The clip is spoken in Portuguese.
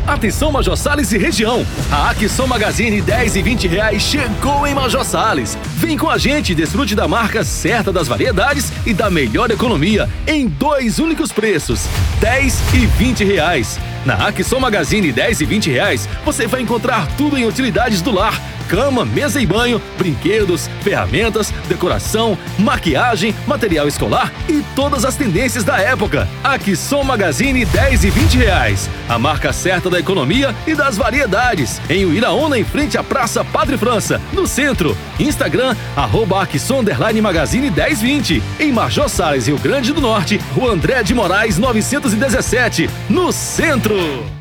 Atenção Major Sales e região. A Aquisson Magazine 10 e 20 reais chegou em Major Sales. Vem com a gente e desfrute da marca certa das variedades e da melhor economia em 2 únicos preços, 10 e 20 reais. Na Aquisson Magazine 10 e 20 reais, você vai encontrar tudo em utilidades do lar. Cama, mesa e banho, brinquedos, ferramentas, decoração, maquiagem, material escolar e todas as tendências da época. Aquisson Magazine 10 e 20 reais. A marca certa da economia e das variedades. Em Uiraúna, em frente à Praça Padre França, no centro. Instagram, @Aquisson_Magazine 1020. Em Major Sales, Rio Grande do Norte, Rua André de Moraes 917, no centro.